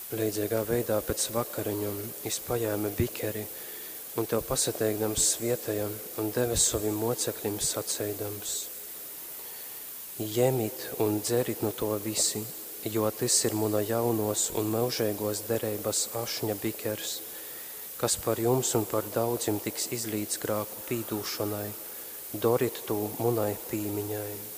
Līdzīgā veidā pēc vakariņum izpajēma bikeri un tev pasateikdams svietējam un deva saviem mocekļiem sacēdams: Ņemiet un dzerit no to visi, jo tas ir muna jaunos un mūžīgos derības ašņa bikers, kas par jums un par daudziem tiks izlīdz grāku pīdūšanai, dorit to munai pīmiņai.